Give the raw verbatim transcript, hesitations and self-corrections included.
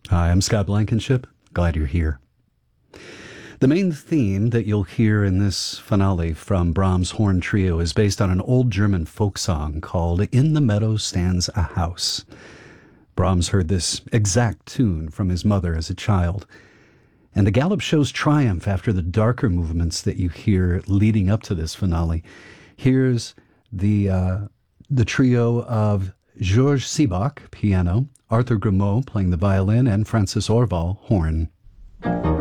Hi, I'm Scott Blankenship. Glad you're here. The main theme that you'll hear in this finale from Brahms' Horn Trio is based on an old German folk song called In the Meadow Stands a House. Brahms heard this exact tune from his mother as a child, and the gallop shows triumph after the darker movements that you hear leading up to this finale. Here's the, uh, the trio of Georges Sibach, piano, Arthur Grimaud playing the violin, and Francis Orval, horn.